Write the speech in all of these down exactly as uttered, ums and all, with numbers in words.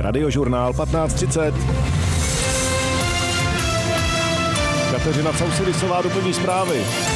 Radiožurnál patnáct třicet. Kateřina Causirisová doplní zprávy.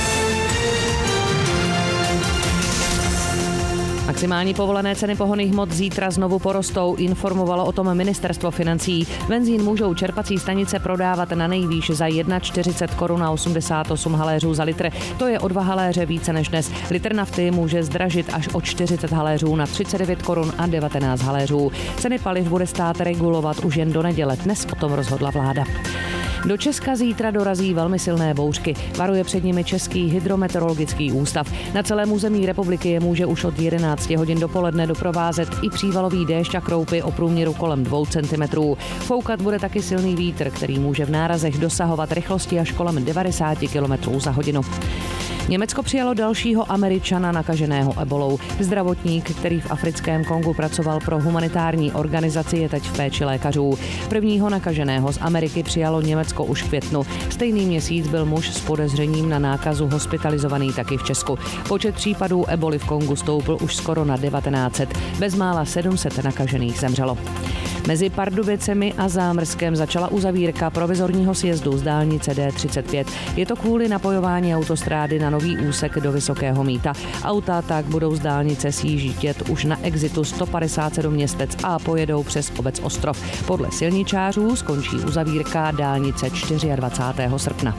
Maximální povolené ceny pohonných hmot zítra znovu porostou, informovalo o tom ministerstvo financí. Benzín můžou čerpací stanice prodávat na nejvýš za čtyřicet jedna korun a osmdesát osm haléřů za litr. To je o dva haléře více než dnes. Litr nafty může zdražit až o čtyřicet haléřů na třicet devět korun a devatenáct haléřů. Ceny paliv bude stát regulovat už jen do neděle. Dnes o tom rozhodla vláda. Do Česka zítra dorazí velmi silné bouřky. Varuje před nimi Český hydrometeorologický ústav. Na celém území republiky je může už od jedenácti hodin dopoledne doprovázet i přívalový déšť a kroupy o průměru kolem dvou centimetrů. Foukat bude taky silný vítr, který může v nárazech dosahovat rychlosti až kolem devadesát kilometrů za hodinu. Německo přijalo dalšího Američana nakaženého ebolou. Zdravotník, který v africkém Kongu pracoval pro humanitární organizaci, je teď v péči lékařů. Prvního nakaženého z Ameriky přijalo Německo už v květnu. Stejný měsíc byl muž s podezřením na nákazu hospitalizovaný taky v Česku. Počet případů eboli v Kongu stoupl už skoro na devatenáct set. Bezmála sedm set nakažených zemřelo. Mezi Pardubicemi a Zámrskem začala uzavírka provizorního sjezdu z dálnice D třicet pět. Je to kvůli napojování autostrády na nový úsek do Vysokého Mýta. Auta tak budou z dálnice sjíždět už na exitu sto padesát sedm Městec a pojedou přes obec Ostrov. Podle silničářů skončí uzavírka dálnice dvacátého čtvrtého srpna.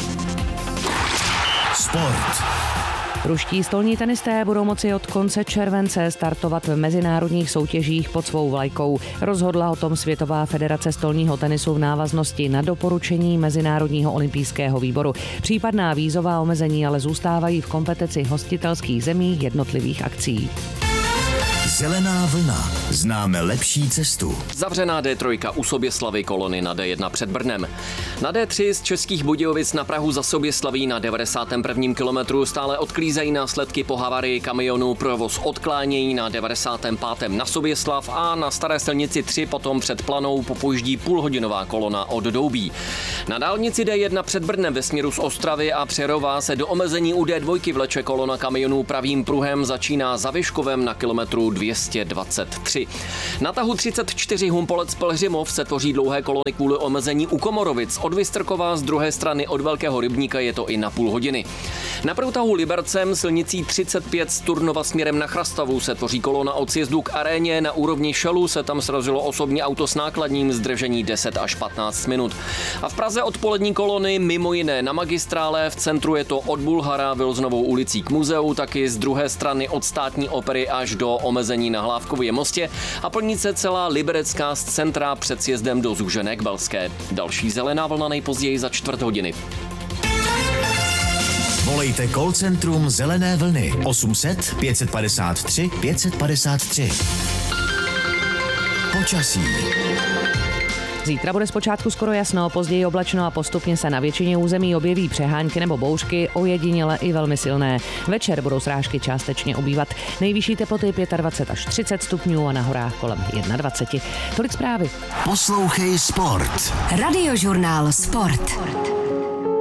Sport. Ruští stolní tenisté budou moci od konce července startovat v mezinárodních soutěžích pod svou vlajkou. Rozhodla o tom Světová federace stolního tenisu v návaznosti na doporučení Mezinárodního olympijského výboru. Případná vízová omezení ale zůstávají v kompetenci hostitelských zemí jednotlivých akcí. Zelená vlna. Známe lepší cestu. Zavřená D tři u Soběslavy, kolony na D jedna před Brnem. Na D tři z Českých Budějovic na Prahu za Soběslaví na devadesátém prvním kilometru stále odklízejí následky po havárii kamionu, provoz odklánějí na devadesátém pátém na Soběslav a na staré silnici tři potom před Planou popojíždí půlhodinová kolona od Doubí. Na dálnici D jedna před Brnem ve směru z Ostravy a Přerova se do omezení u D dva vleče kolona kamionů pravým pruhem, začíná za Vyškovem na kilometru dvě stě dvacet tři. Na tahu třicet čtyři Humpolec Pelhřimov se tvoří dlouhé kolony kvůli omezení u Komorovic. Od Vystrkova z druhé strany od Velkého Rybníka je to i na půl hodiny. Na průtahu Libercem silnicí třicet pět z Turnova směrem na Chrastavu se tvoří kolona od sjezdu k aréně. Na úrovni Šalu se tam srazilo osobní auto s nákladním, zdržení deset až patnáct minut. A v Praze odpolední kolony mimo jiné na magistrále, v centru je to od Bulhara Vilznovou ulicí k muzeu, taky z druhé strany od Státní opery až do omezení na Hlávkově mostě a plní se celá Liberecká z centra před sjezdem do Zúžené k Belské. Další zelená vlna nejpozději za čtvrt hodiny. Volejte call centrum Zelené vlny osm set pět padesát tři pět padesát tři. Počasí. Zítra bude zpočátku skoro jasno, později oblačno a postupně se na většině území objeví přehánky nebo bouřky, ojediněle i velmi silné. Večer budou srážky částečně obývat. Nejvyšší teploty dvacet pět až třicet stupňů a na horách kolem dvacet jedna. Tolik zprávy. Poslouchej Sport. Radiožurnál Sport.